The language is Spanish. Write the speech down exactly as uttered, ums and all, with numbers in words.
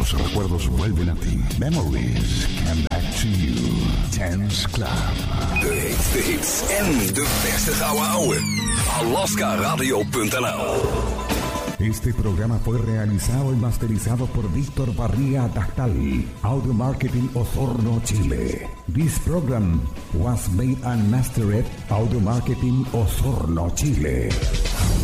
Los recuerdos vuelven a ti. Memories come back to you. Dance Club. De hits, de hits en de beste gouden ouwe. Alaska Radio punt n l. Este programa fue realizado y masterizado por Víctor Barría Dactal, Audio Marketing Osorno, Chile. This program was made and mastered Audio Marketing Osorno, Chile.